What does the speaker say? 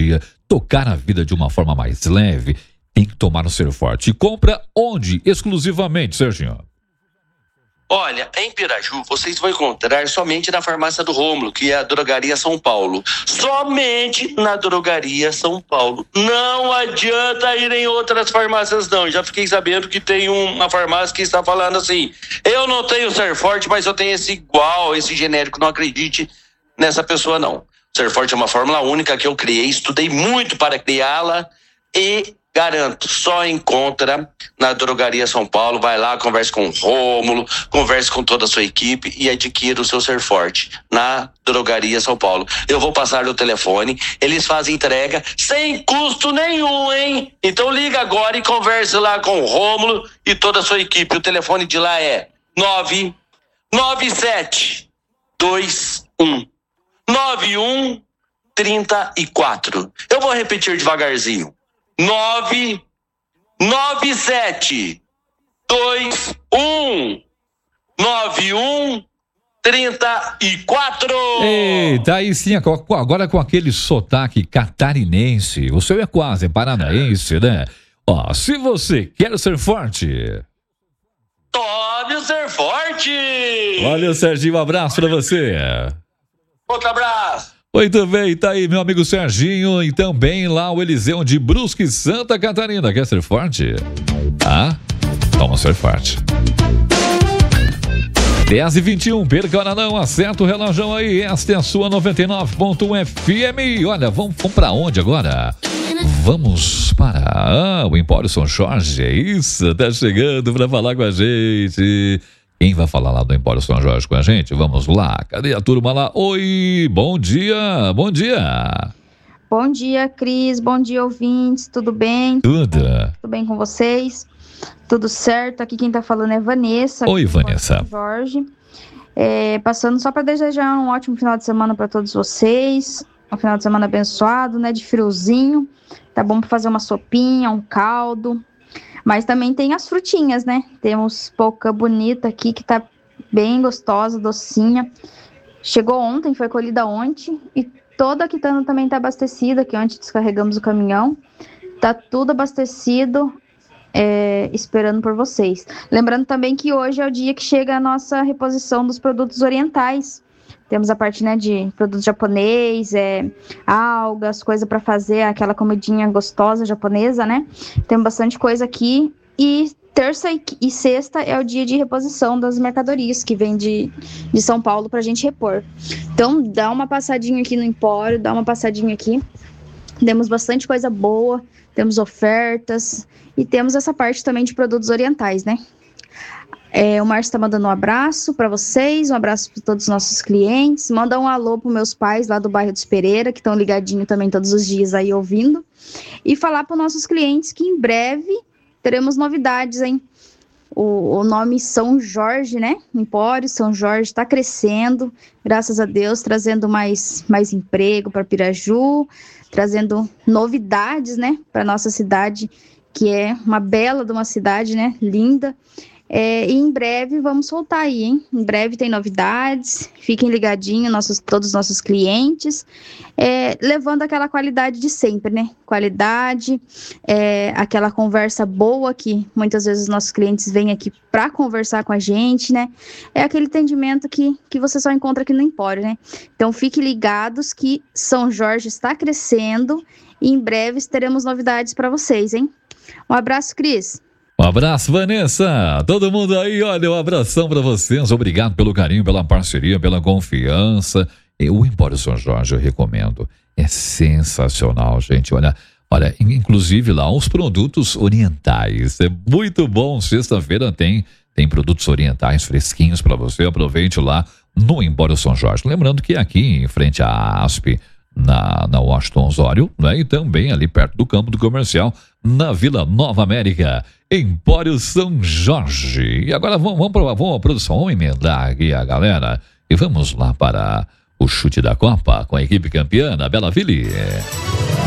dia, tocar a vida de uma forma mais leve, tem que tomar o Ser Forte. E compra onde? Exclusivamente, Serginho? Olha, em Piraju, vocês vão encontrar somente na farmácia do Rômulo, que é a Drogaria São Paulo. Somente na Drogaria São Paulo. Não adianta ir em outras farmácias, não. Já fiquei sabendo que tem uma farmácia que está falando assim: eu não tenho Ser Forte, mas eu tenho esse igual, esse genérico. Não acredite nessa pessoa, não. Ser Forte é uma fórmula única que eu criei, estudei muito para criá-la e garanto, só encontra na Drogaria São Paulo. Vai lá, converse com o Rômulo, converse com toda a sua equipe e adquira o seu Ser Forte na Drogaria São Paulo. Eu vou passar o telefone, eles fazem entrega sem custo nenhum, hein? Então liga agora e converse lá com o Rômulo e toda a sua equipe. O telefone de lá é 997219134. Eu vou repetir devagarzinho. 997219134. Eita, aí sim, agora com aquele sotaque catarinense. O seu é quase paranaense, né? Ó, se você quer ser forte, tome o Ser Forte. Valeu, Serginho, um abraço pra você. Outro abraço. Muito bem, tá aí meu amigo Serginho e também lá o Eliseu de Brusque, Santa Catarina. Quer ser forte? Ah, toma Ser Forte. 10h21, perca hora não, acerta o relógio aí. Esta é a sua 99.1 FM. Olha, vamos pra onde agora? Vamos para o Empório São Jorge. É isso, tá chegando pra falar com a gente. Quem vai falar lá do Empório São Jorge com a gente? Vamos lá, cadê a turma lá? Oi, bom dia, bom dia. Bom dia, Cris, bom dia, ouvintes, tudo bem? Tudo bem com vocês? Tudo certo, aqui quem tá falando é Vanessa. Oi, Vanessa. São Jorge. Passando só para desejar um ótimo final de semana para todos vocês, um final de semana abençoado, né, de friozinho, tá bom para fazer uma sopinha, um caldo. Mas também tem as frutinhas, né? Temos pouca bonita aqui, que tá bem gostosa, docinha. Chegou ontem, foi colhida ontem. E toda a quitanda também tá abastecida, que ontem descarregamos o caminhão. Tá tudo abastecido, esperando por vocês. Lembrando também que hoje é o dia que chega a nossa reposição dos produtos orientais. Temos a parte, né, de produto japonês, algas, coisa para fazer aquela comidinha gostosa japonesa, né? Temos bastante coisa aqui. E terça e sexta é o dia de reposição das mercadorias que vem de São Paulo para a gente repor. Então, dá uma passadinha aqui no Empório, dá uma passadinha aqui. Temos bastante coisa boa, temos ofertas e temos essa parte também de produtos orientais, né? O Márcio está mandando um abraço para vocês, um abraço para todos os nossos clientes. Manda um alô para meus pais lá do bairro dos Pereira, que estão ligadinhos também todos os dias aí ouvindo. E falar para os nossos clientes que em breve teremos novidades, hein? O nome São Jorge, né? Empório São Jorge está crescendo, graças a Deus, trazendo mais emprego para Piraju, trazendo novidades, né? Para nossa cidade, que é uma bela de uma cidade, né? Linda. E em breve vamos soltar aí, hein? Em breve tem novidades, fiquem ligadinhos, todos os nossos clientes, levando aquela qualidade de sempre, né? Qualidade, aquela conversa boa que muitas vezes os nossos clientes vêm aqui para conversar com a gente, né? É aquele atendimento que você só encontra aqui no Empório, né? Então fiquem ligados que São Jorge está crescendo e em breve teremos novidades para vocês, hein? Um abraço, Cris. Um abraço, Vanessa. Todo mundo aí, olha, um abração pra vocês. Obrigado pelo carinho, pela parceria, pela confiança. O Empório São Jorge eu recomendo. É sensacional, gente. Olha, inclusive lá os produtos orientais. É muito bom. Sexta-feira tem produtos orientais fresquinhos pra você. Aproveite lá no Empório São Jorge. Lembrando que aqui em frente à ASP, na Washington Osório, né? E também ali perto do campo do comercial, na Vila Nova América, Empório São Jorge. E agora vamos à produção, vamos emendar aqui a galera e vamos lá para o chute da Copa com a equipe campeã, a Bela Ville.